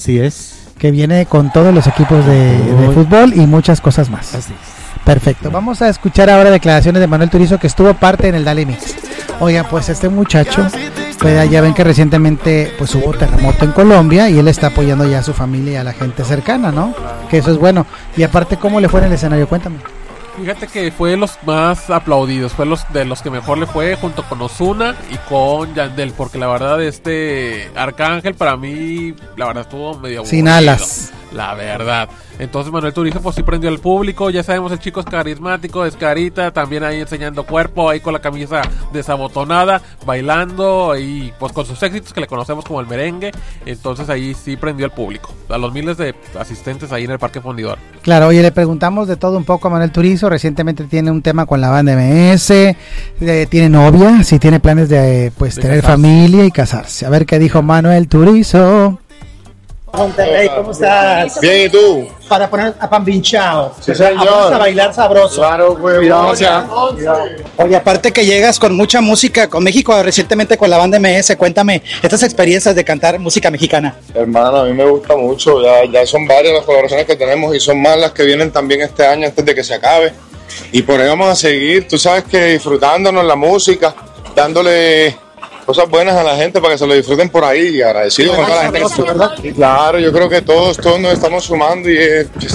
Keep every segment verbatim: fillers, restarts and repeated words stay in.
Así es. Que viene con todos los equipos de, de fútbol y muchas cosas más. Así es. Perfecto. Vamos a escuchar ahora declaraciones de Manuel Turizo, que estuvo parte en el Dale Mix. Oigan, pues este muchacho, pues ya ven que recientemente pues hubo terremoto en Colombia y él está apoyando ya a su familia y a la gente cercana, ¿no? Que eso es bueno. Y aparte, ¿cómo le fue en el escenario? Cuéntame. Fíjate que fue los más aplaudidos, fue los de los que mejor le fue, junto con Ozuna y con Yandel, porque la verdad este Arcángel para mí, la verdad estuvo medio aburrido, sin alas, la verdad. Entonces Manuel Turizo pues sí prendió al público, ya sabemos el chico es carismático, es carita, también ahí enseñando cuerpo, ahí con la camisa desabotonada, bailando y pues con sus éxitos que le conocemos como el merengue. Entonces ahí sí prendió al público, a los miles de asistentes ahí en el Parque Fundidor. Claro, oye, le preguntamos de todo un poco a Manuel Turizo, recientemente tiene un tema con la banda M S, eh, tiene novia, sí tiene planes de pues de tener casarse. Familia y casarse. A ver qué dijo Manuel Turizo. Monterrey, ¿cómo estás? Bien, ¿y tú? Para poner a Pambinchao. Sí, señor. Vamos a bailar sabroso. Claro, güey. Cuidado, ya. Oye, aparte que llegas con mucha música, con México, recientemente con la banda M S, cuéntame estas experiencias de cantar música mexicana. Hermano, a mí me gusta mucho. Ya, ya son varias las colaboraciones que tenemos y son más las que vienen también este año antes de que se acabe. Y por ahí vamos a seguir, tú sabes que disfrutándonos la música, dándole cosas buenas a la gente para que se lo disfruten por ahí y agradecido con toda la gente que ¿verdad? Claro, yo creo que todos, todos nos estamos sumando y es, pues,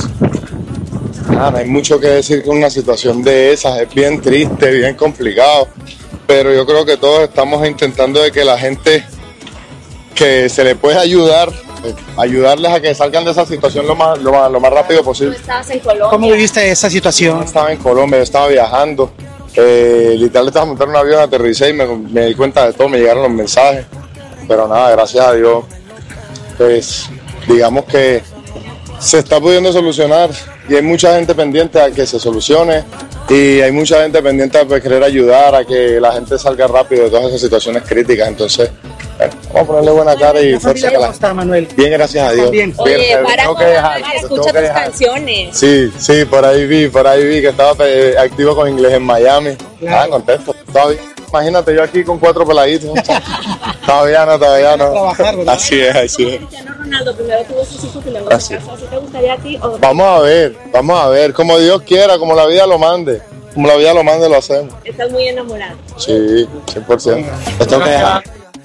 nada, no hay mucho que decir con una situación de esas, es bien triste, bien complicado, pero yo creo que todos estamos intentando de que la gente que se le puede ayudar, eh, ayudarles a que salgan de esa situación lo más, lo más, lo más rápido posible. ¿Tú estabas en Colombia? ¿Cómo viviste esa situación? Yo estaba en Colombia, yo estaba viajando. Eh, literal estaba montando un avión, aterricé y me, me di cuenta de todo, me llegaron los mensajes, pero nada, gracias a Dios, pues digamos que se está pudiendo solucionar y hay mucha gente pendiente a que se solucione y hay mucha gente pendiente a pues, querer ayudar a que la gente salga rápido de todas esas situaciones críticas, entonces bueno, vamos a ponerle buena cara y fuerza. ¿Cómo está, Manuel? Bien, gracias a Dios. Bien. Oye, bien, para tengo que dejar, escucha tus canciones. Sí, sí, por ahí vi, por ahí vi que estaba eh, activo con inglés en Miami. Claro. Ah, contento. Todavía, imagínate yo aquí con cuatro peladitos. Todavía no, todavía no. Trabajar, ¿verdad? Así es, así es. Cristiano Ronaldo primero tuvo sus hijos y luego se casó. ¿Así te gustaría a ti? O... Vamos a ver, vamos a ver, como Dios quiera, como la vida lo mande. Como la vida lo mande, lo hacemos. ¿Estás muy enamorado? Sí, cien por ciento. Te tengo que dejar.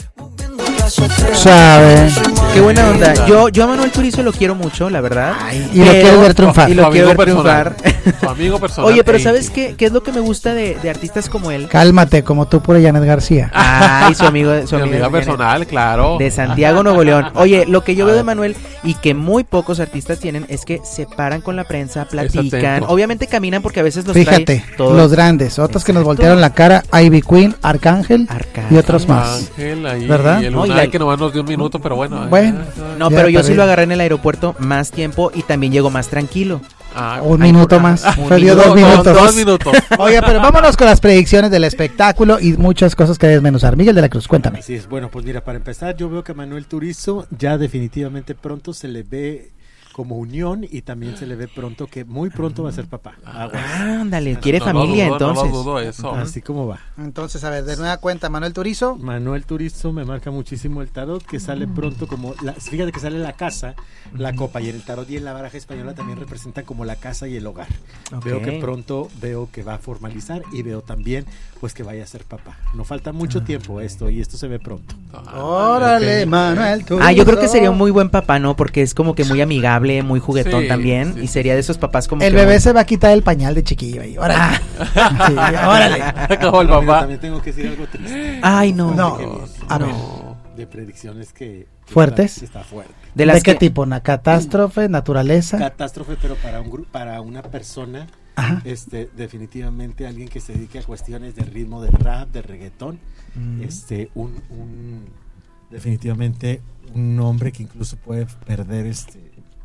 ¿Sabe? Qué buena onda. Yo, yo a Manuel Turizo lo quiero mucho, la verdad. Ay, y lo quiero ver triunfar. Y lo Tu quiero ver amigo triunfar. Tu amigo personal. Oye, pero ¿sabes qué? ¿Qué es lo que me gusta de, de artistas como él? Cálmate, como tú por Janet García. Ay, su amigo, su Mi amigo amiga personal, claro. de Santiago, Nuevo León. Oye, lo que yo veo de Manuel y que muy pocos artistas tienen es que se paran con la prensa, platican. atento. Obviamente caminan porque a veces los Fíjate, trae todos. los grandes, otros que nos Exacto. voltearon la cara, Ivy Queen, Arcángel, Arcángel. y otros más. Ángel ahí, ¿Verdad? y el No, y Unai la- que nomás nos dio un minuto, pero bueno. Bueno. No, Ya, pero yo pero sí ya- lo agarré en el aeropuerto más tiempo y también llego más tranquilo. Ah, Un ay, minuto por- más. ah, Fue dio dos dos- minutos. Dos minutos. Oye, pero vámonos con las predicciones del espectáculo y muchas cosas que desmenuzar. Miguel de la Cruz, cuéntame. Así es, bueno, pues mira, para empezar, yo veo que Manuel Turizo ya definitivamente pronto se le ve como unión y también se le ve pronto que muy pronto va a ser papá. Aguas. Ándale, quiere No lo familia dudo, entonces. No lo dudo eso. Así como va. Entonces, a ver, de nueva cuenta, Manuel Turizo. Manuel Turizo me marca muchísimo el tarot, que sale pronto como, la, fíjate que sale la casa, la copa, y en el tarot y en la baraja española también representan como la casa y el hogar. Okay. Veo que pronto, veo que va a formalizar y veo también pues que vaya a ser papá. No falta mucho tiempo esto y esto se ve pronto. Órale, Manuel Turizo. Ah, yo creo que sería un muy buen papá, ¿no? Porque es como que muy amigable, muy juguetón Sí, también, sí, y sería de esos papás como El que bebé muy- se va a quitar el pañal de chiquillo ahí. Órale. Sí, órale. Como el Pero papá. también tengo que decir algo triste. Ay, no. No, De que- a ver. no, de predicciones que, que ¿Fuertes? Está, está fuerte. ¿De, las qué que- tipo? ¿Una catástrofe? ¿Naturaleza? Catástrofe, pero para un gru- para una persona, Ajá. este, definitivamente alguien que se dedique a cuestiones de ritmo, de rap, de reggaetón, Mm. este, un, un definitivamente un hombre que incluso puede perder este,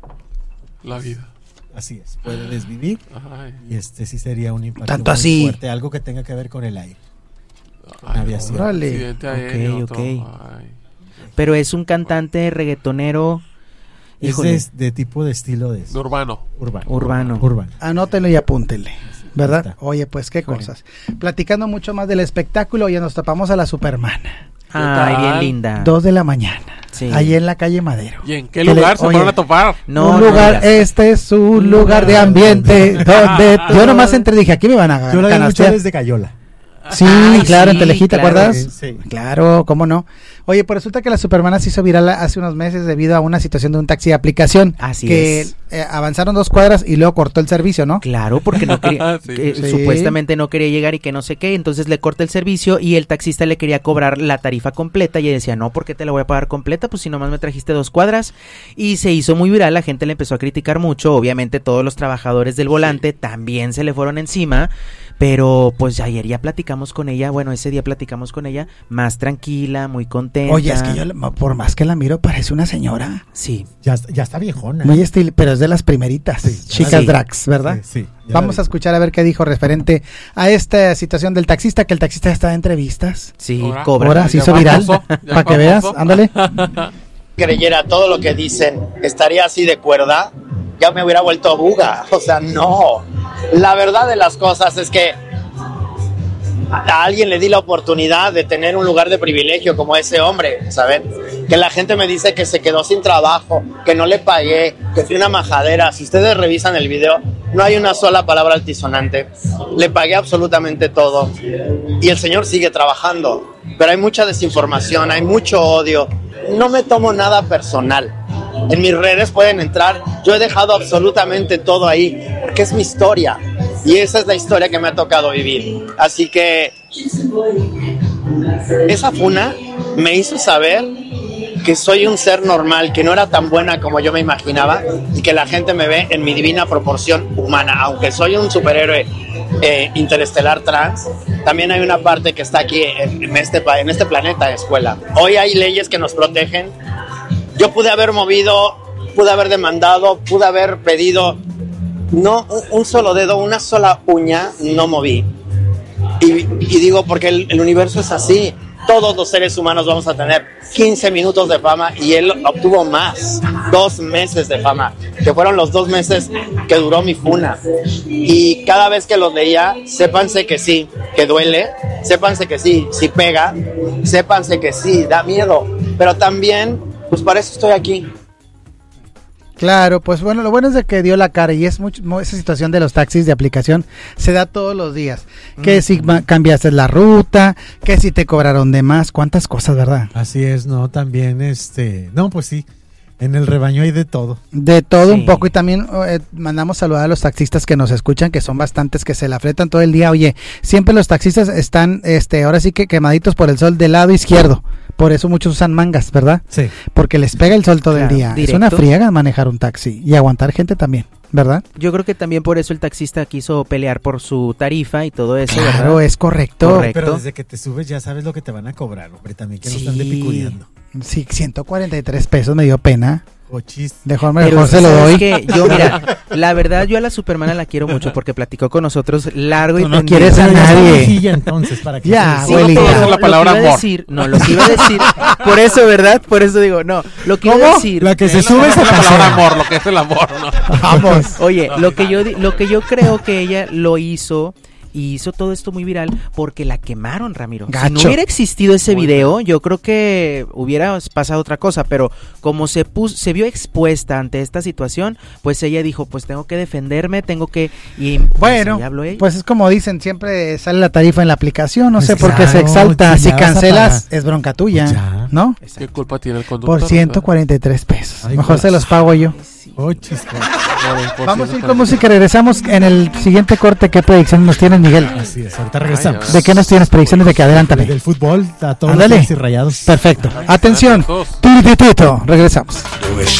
La vida. así es, puede desvivir. Ay, Y este sí sería un impacto Tanto muy así. fuerte, algo que tenga que ver con el aire. ay, Aviación. Órale. accidente Ok, aéreo, otro. ok. Ay. Pero es un cantante reggaetonero, Es híjole, de, de tipo de estilo de De urbano. urbano. urbano. Urbano. Anótenlo y apúntenle, ¿verdad? Ahí está. Oye, pues qué Híjole. cosas. Platicando mucho más del espectáculo, ya nos topamos a la Supermana. Ay, tal? bien linda. Dos de la mañana. Sí. Ahí en la calle Madero. ¿Y en qué lugar le, se oye, fueron a topar? No, un lugar, no, este es un lugar de ambiente donde yo nomás entré y dije, aquí me van a ganar. Yo lo había escuchado desde Cayola. Sí, Ay, claro, sí, en Telejita, ¿te claro, acuerdas? Sí. Claro, cómo no. Oye, pues resulta que la Supermana se hizo viral hace unos meses debido a una situación de un taxi de aplicación. Así que es. Eh, avanzaron dos cuadras y luego cortó el servicio, ¿no? Claro, porque no quería, sí. eh, Sí. supuestamente no quería llegar y que no sé qué, entonces le corta el servicio y el taxista le quería cobrar la tarifa completa y ella decía, no, ¿por qué te la voy a pagar completa? Pues si nomás me trajiste dos cuadras. Y se hizo muy viral, la gente le empezó a criticar mucho, obviamente todos los trabajadores del volante sí. también se le fueron encima. Pero pues ayer ya platicamos con ella, bueno, ese día platicamos con ella, más tranquila, muy contenta. Oye, es que yo, por más que la miro, parece una señora. Sí. Ya, ya está viejona. Muy estil, pero es de las primeritas, sí, chicas sí. drags, ¿verdad? Sí, sí. Vamos a escuchar a ver qué dijo referente a esta situación del taxista, que el taxista está en entrevistas. Sí, Ahora, cobra. Ahora se hizo viral, para que veas, ándale. Creyera todo lo que dicen, estaría así de cuerda, ya me hubiera vuelto buga. O sea, no. La verdad de las cosas es que a alguien le di la oportunidad de tener un lugar de privilegio como ese hombre, ¿saben? Que la gente me dice que se quedó sin trabajo, que no le pagué, que fui una majadera. Si ustedes revisan el video, no hay una sola palabra altisonante. Le pagué absolutamente todo. Y el señor sigue trabajando. Pero hay mucha desinformación, hay mucho odio. No me tomo nada personal. En mis redes pueden entrar. Yo he dejado absolutamente todo ahí, porque es mi historia. Y esa es la historia que me ha tocado vivir. Así que esa funa me hizo saber que soy un ser normal, que no era tan buena como yo me imaginaba y que la gente me ve en mi divina proporción humana. Aunque soy un superhéroe eh, interestelar trans, también hay una parte que está aquí en, en, este, en este planeta de escuela. Hoy hay leyes que nos protegen. Yo pude haber movido, pude haber demandado, pude haber pedido... No, un, un solo dedo, una sola uña no moví. Y, y digo porque el, el universo es así. Todos los seres humanos vamos a tener quince minutos de fama y él obtuvo más, dos meses de fama, que fueron los dos meses que duró mi funa. Y cada vez que los leía, sépanse que sí, que duele, sépanse que sí, sí pega, sépanse que sí, da miedo, pero también, pues para eso estoy aquí. Claro, pues bueno, lo bueno es de que dio la cara y es mucho, esa situación de los taxis de aplicación se da todos los días. Que mm. si cambiaste la ruta, que si te cobraron de más, cuántas cosas, ¿verdad? Así es, no, también este, no, pues sí, en el rebaño hay de todo. De todo sí. Un poco y también eh, mandamos saludar a los taxistas que nos escuchan, que son bastantes, que se la fletan todo el día. Oye, siempre los taxistas están, este, ahora sí que quemaditos por el sol del lado izquierdo. Por eso muchos usan mangas, ¿verdad? Sí. Porque les pega el sol todo claro, el día. directo. Es una friega manejar un taxi y aguantar gente también, ¿verdad? Yo creo que también por eso el taxista quiso pelear por su tarifa y todo eso, claro, ¿verdad? es correcto. correcto. Pero desde que te subes ya sabes lo que te van a cobrar, hombre, también que sí. no están depiculeando. Sí, ciento cuarenta y tres pesos, me dio pena. Oh, chiste. Mejor, mejor se lo doy. Que yo, mira, la verdad, yo a la Supermana la quiero mucho porque platicó con nosotros largo y Tú no quieres a nadie. Entonces, ¿para qué? Ya, sí, abuelita. pero la palabra lo que iba a amor. decir, no, lo que iba a decir, por eso, ¿verdad? Por eso digo, no, lo que iba a decir. La que se La sube se palabra cancela. amor, lo que es el amor, ¿no? Vamos. Oye, lo que yo di- lo que yo creo que ella lo hizo y hizo todo esto muy viral porque la quemaron, Ramiro. Gacho. Si no hubiera existido ese Muy video, yo creo que hubiera pasado otra cosa, pero como se puso, se vio expuesta ante esta situación, pues ella dijo, pues tengo que defenderme, tengo que y pues, Bueno, ahí habló ella. pues es como dicen, siempre sale la tarifa en la aplicación, no Pues sé por qué claro, se exalta, si si ya vas a cancelas pagar. es bronca tuya, Pues ya. ¿no? ¿Qué culpa tiene el conductor? Por ciento cuarenta y tres pesos, Ay, mejor pues. se los pago yo. Oh, chiste. Vamos a ir con música, regresamos en el siguiente corte. ¿Qué predicciones nos tienes, Miguel? Así es, ahorita regresamos. Ay, ¿De qué nos tienes predicciones? De que adelántame. Del fútbol a todos Ándale. los y rayados. Perfecto. Atención. Gracias. Tiritito. Regresamos.